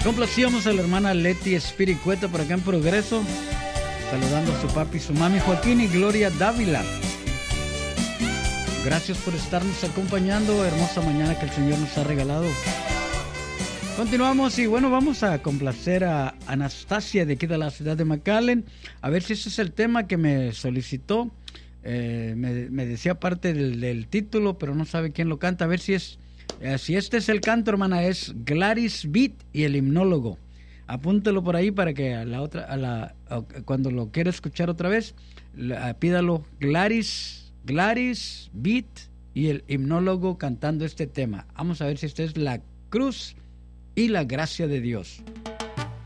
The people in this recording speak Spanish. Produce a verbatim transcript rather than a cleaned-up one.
Complacíamos a la hermana Leti Espiricueta por acá en Progreso, saludando a su papi y su mami Joaquín y Gloria Dávila. Gracias por estarnos acompañando, hermosa mañana que el Señor nos ha regalado. Continuamos y bueno, vamos a complacer a Anastasia de aquí de la ciudad de McAllen, a ver si ese es el tema que me solicitó. Eh, me, me decía parte del, del título, pero no sabe quién lo canta. A ver si es eh, si este es el canto, hermana, es Gladys Beat y el himnólogo. Apúntelo por ahí para que a la otra, a la a, cuando lo quiera escuchar otra vez, la, pídalo Gladys, Gladys Beat y el himnólogo cantando este tema. Vamos a ver si esta es la cruz y la gracia de Dios.